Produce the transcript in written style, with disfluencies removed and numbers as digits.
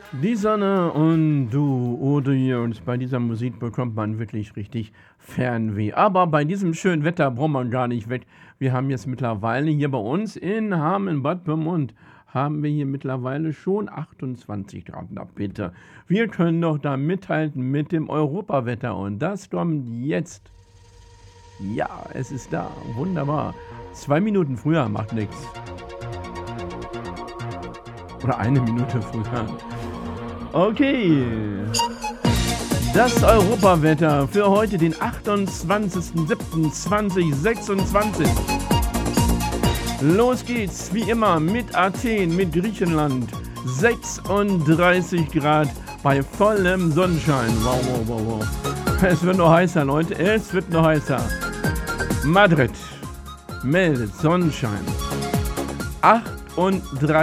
Die Sonne und du, Ode, und bei dieser Musik bekommt man wirklich richtig Fernweh. Aber bei diesem schönen Wetter braucht man gar nicht weg. Wir haben jetzt mittlerweile hier bei uns in Hameln, Bad Pyrmont, haben wir hier mittlerweile schon 28 Grad. Na bitte, wir können doch da mithalten mit dem Europawetter und das kommt jetzt. Ja, es ist da, wunderbar. 2 Minuten früher macht nichts. Oder 1 Minute früher. Okay. Das Europawetter für heute, den 28.07.2026. Los geht's, wie immer, mit Athen, mit Griechenland. 36 Grad bei vollem Sonnenschein. Wow, wow, wow, wow. Es wird noch heißer, Leute. Es wird noch heißer. Madrid meldet Sonnenschein. 38